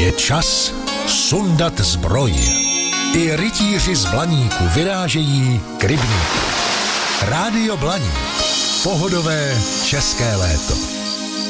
Je čas sundat zbroj. I rytíři z Blaníku vyrážejí k rybníku. Rádio Blaník. Pohodové české léto.